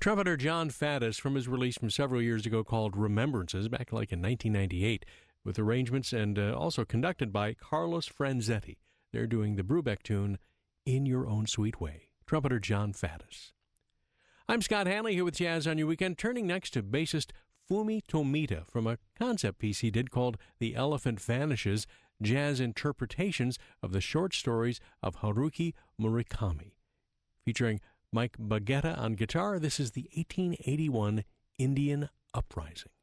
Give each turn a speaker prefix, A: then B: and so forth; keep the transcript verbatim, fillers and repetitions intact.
A: Trumpeter John Faddis from his release from several years ago called Remembrances, back like in nineteen ninety-eight, with arrangements and uh, also conducted by Carlos Franzetti. They're doing the Brubeck tune, In Your Own Sweet Way. Trumpeter John Faddis. I'm Scott Hanley here with Jazz on Your Weekend, turning next to bassist Fumi Tomita from a concept piece he did called The Elephant Vanishes, Jazz Interpretations of the Short Stories of Haruki Murakami. Featuring Mike Baggetta on guitar, this is the eighteen eighty-one Indian Uprising.